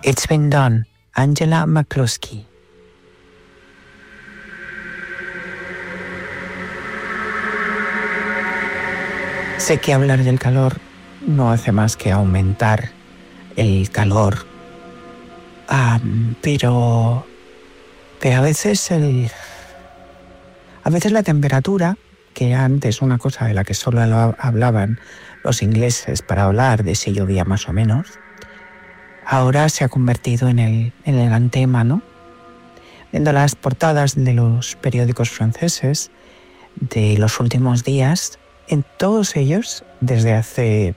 It's Been Done, Angela McCluskey. Sé que hablar del calor no hace más que aumentar el calor, pero a veces la temperatura, que antes una cosa de la que solo hablaban los ingleses para hablar de si llovía más o menos, ahora se ha convertido en el antema, ¿no? Viendo las portadas de los periódicos franceses de los últimos días, en todos ellos, desde hace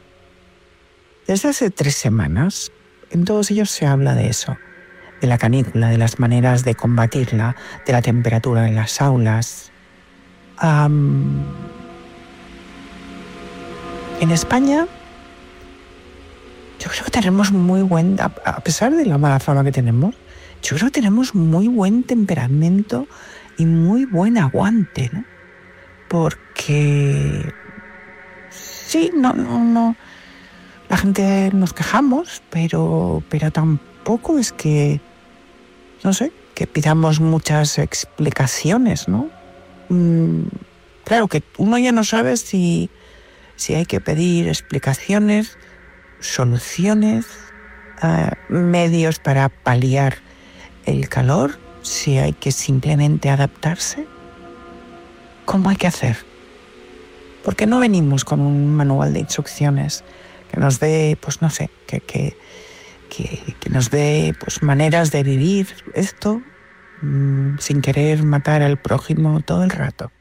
3 semanas, en todos ellos se habla de eso, de la canícula, de las maneras de combatirla, de la temperatura en las aulas. En España, yo creo que tenemos a pesar de la mala fama que tenemos, yo creo que tenemos muy buen temperamento y muy buen aguante, ¿no? Porque sí, no, la gente nos quejamos, pero tampoco es que, no sé, que pidamos muchas explicaciones, ¿no? Claro que uno ya no sabe si hay que pedir explicaciones, soluciones, medios para paliar el calor, si hay que simplemente adaptarse. ¿Cómo hay que hacer? Porque no venimos con un manual de instrucciones que nos dé, pues no sé, que nos dé pues maneras de vivir esto sin querer matar al prójimo todo el rato.